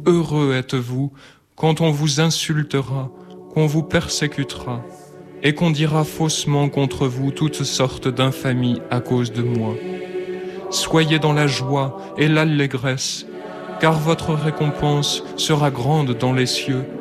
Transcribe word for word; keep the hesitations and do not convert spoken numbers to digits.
heureux êtes-vous quand on vous insultera, qu'on vous persécutera, et qu'on dira faussement contre vous toutes sortes d'infamies à cause de moi. Soyez dans la joie et l'allégresse, car votre récompense sera grande dans les cieux,